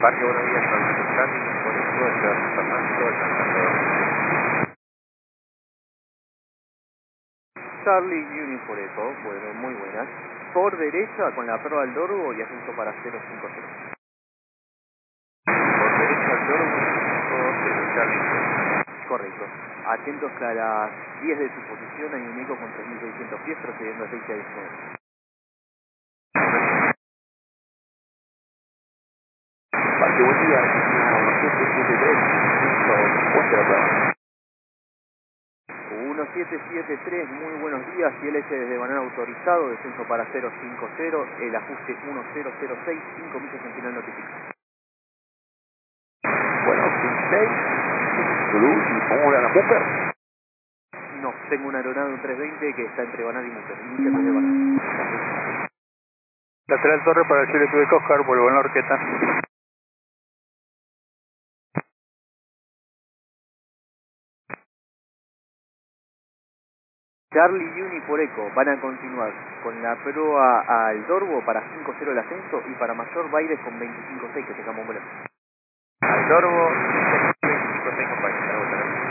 Parque, buenos días, Francisco Charlie, por esto, Fernando, Charlie Uni por Eco, bueno, muy buenas. Por derecha con la prueba del Dorgo y ascenso para 050. por derecha al Dorgo, 5-0, Charlie. Correcto. Atentos que a las 10 de su posición hay un eco con 3.600 pies procediendo a 6 a 19. Parque, buen día, 1773, 5-4 acá. 1773, muy buenos días, ILS desde Banana autorizado, descenso para 050, el ajuste 1006, 5 millas en final notifica. Bueno, 6, Zulu, y vamos a la Cooper. No, tengo una aeronave un 320 que está entre Banana y Mutter, inicia desde Banana. Lateral torre para el Chile Quebec Oscar, vuelvo en la horqueta. Charlie Uni por Eco van a continuar con la prueba al Dorbo para 5-0 el ascenso y para mayor Baires con 25-6 que tengamos vuelo. Al Dorgo, 25-6, compañero.